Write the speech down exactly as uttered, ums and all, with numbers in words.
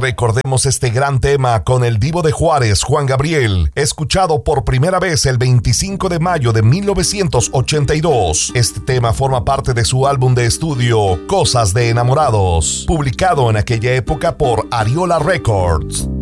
Recordemos este gran tema con el divo de Juárez, Juan Gabriel, escuchado por primera vez el veinticinco de mayo de mil novecientos ochenta y dos. Este tema forma parte de su álbum de estudio Cosas de Enamorados, publicado en aquella época por Ariola Records.